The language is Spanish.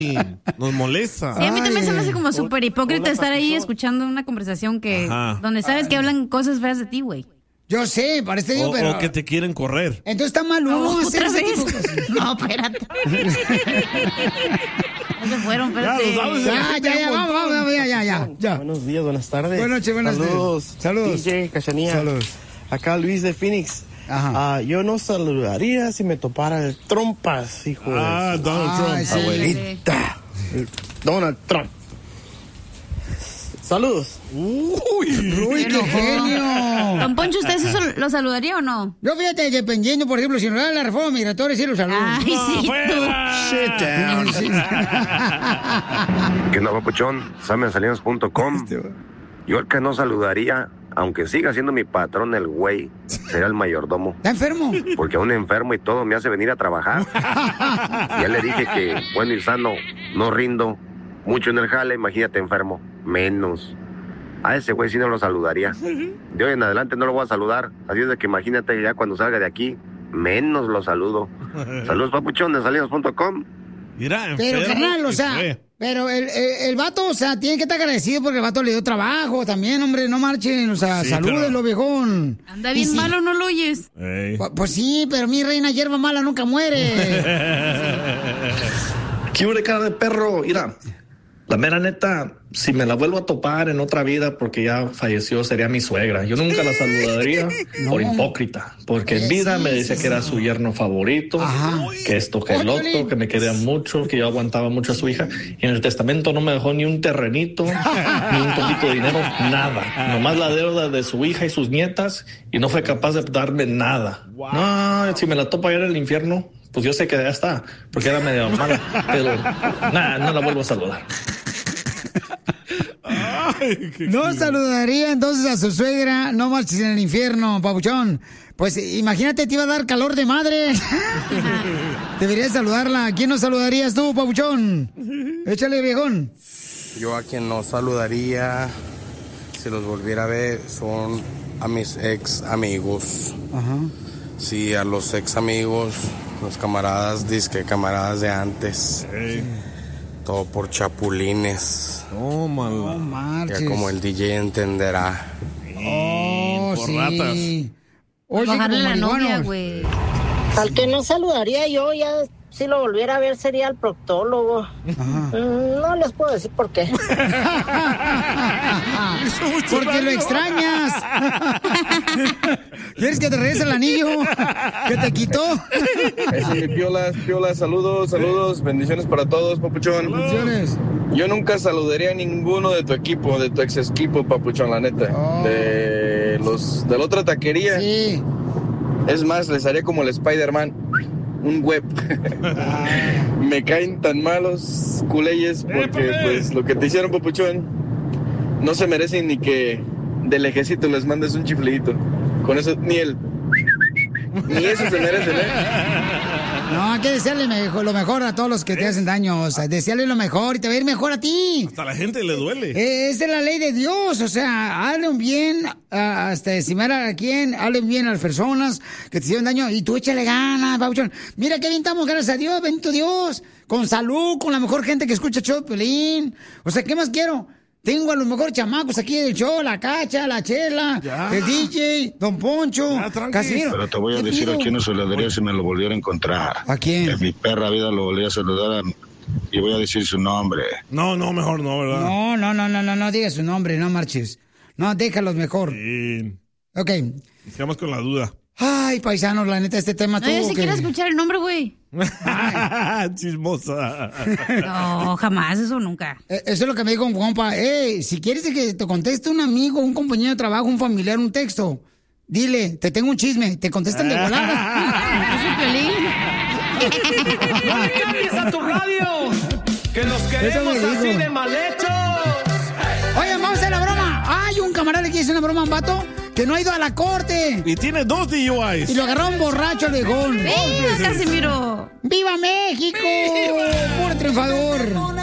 Nos molesta. Sí, a mí también se me hace como súper hipócrita estar ahí escuchando una conversación donde sabes que hablan cosas feas de ti, güey. Yo sé, parece digo, pero... O que te quieren correr. Entonces está mal uno hacer ese tipo de cosas. No, espérate. No se fueron, espérate. Ya, vamos, ya. Buenos días, buenas tardes. Buenas noches, buenas tardes. Saludos. DJ, Cachanía. Saludos. Acá Luis de Phoenix. Ajá. Yo no saludaría si me topara el Trompas, hijo de... Donald Trump. Sí. Abuelita. Donald Trump. Saludos. Uy, qué genio. Don Poncho, ¿usted eso lo saludaría o no? Yo fíjate, dependiendo, por ejemplo, si nos da la reforma migratoria, sí lo saludo. Ay, sí, tú. Shit down. ¿Qué onda, papuchón? SamenSalinas.com. Yo al que no saludaría, aunque siga siendo mi patrón el güey, será el mayordomo. ¿Está enfermo? Porque aún enfermo y todo me hace venir a trabajar. Ya le dije que bueno y sano, no rindo mucho en el jale, imagínate enfermo, menos. A ese güey sí no lo saludaría. De hoy en adelante no lo voy a saludar. Así es de que imagínate ya cuando salga de aquí, menos lo saludo. Saludos, papuchón, de salinas.com. Mira, Pero, carnal, o sea, pero el vato, o sea, tiene que estar agradecido porque el vato le dio trabajo también, hombre, no marchen, o sea, Sí, salúdenlo, viejón. Anda bien malo, ¿no lo oyes? Pues sí, pero mi reina hierba mala nunca muere. ¿Qué hubo de cara de perro? Mira, la mera neta, si me la vuelvo a topar en otra vida porque ya falleció, sería mi suegra. Yo nunca la saludaría por hipócrita, porque en vida me decía que era su yerno favorito, que esto, que el otro, que me quería mucho, que yo aguantaba mucho a su hija. Y en el testamento no me dejó ni un terrenito, ni un poquito de dinero, nada. Nomás la deuda de su hija y sus nietas, y no fue capaz de darme nada. No, si me la topo allá en el infierno, pues yo sé que ya está, porque era medio mala, pero nada, no la vuelvo a saludar. No saludaría entonces a su suegra, no marches en el infierno, papuchón. Pues imagínate, te iba a dar calor de madre. Deberías saludarla. ¿A quién no saludarías tú, papuchón? Échale, viejón. Yo a quien no saludaría, si los volviera a ver, son a mis ex amigos. Sí, a los ex amigos, los camaradas, disque camaradas de antes. Todo por chapulines. No marches. Ya como el DJ entenderá. Por ratas. Oye, bajarle como la novia, marihuanos. güey. Al que no saludaría yo, ya si lo volviera a ver sería el proctólogo. No les puedo decir por qué. Porque lo extrañas. ¿Quieres que te regrese el anillo que te quitó? Piolas, saludos, bendiciones para todos, papuchón. Bendiciones. Yo nunca saludaría a ninguno de tu equipo, de tu ex equipo, papuchón, la neta. De la otra taquería. Sí. Es más, les haría como el Spider-Man, un web. Me caen tan malos culeyes porque pues lo que te hicieron, papuchón, no se merecen ni que de lejecito les mandes un chiflidito. Con eso ni eso se merecen, No, hay que desearle lo mejor a todos los que te hacen daño. O sea, desearle lo mejor y te va a ir mejor a ti. Hasta a la gente le duele. Esa es la ley de Dios. O sea, hazle un bien hasta estimar a quien, hazle bien a las personas que te hicieron daño y tú échale ganas, papuchón. Mira qué bien estamos, gracias a Dios, bendito Dios. Con salud, con la mejor gente que escucha show, Pelín. O sea, ¿qué más quiero? Tengo a los mejores chamacos aquí del show, la Cacha, la Chela, el DJ, Don Poncho, Casimiro. Pero te voy a decir a quién no saludaría si me lo volviera a encontrar. ¿A quién? En mi perra vida lo volví a saludar y voy a decir su nombre. No, mejor no, ¿verdad? No digas su nombre, no marches. No, déjalos mejor. Sí. Ok. Sigamos con la duda. Ay, paisanos, la neta, este tema No, yo sí quiero escuchar el nombre, güey. Chismosa. No, jamás, eso nunca. Eso es lo que me dijo un compa. Si quieres que te conteste un amigo, un compañero de trabajo, un familiar, un texto, dile, te tengo un chisme, te contestan de volada. Es ¡No le cambies a tu radio! ¡Que los queremos así de mal hechos! Oigan, vamos a hacer la broma. Hay un camarada que hizo una broma a un vato que no ha ido a la corte. Y tiene 2 DUIs. Y lo agarraron borracho al viejón. ¡Viva, Casimiro! ¡Viva México! ¡Puro triunfador!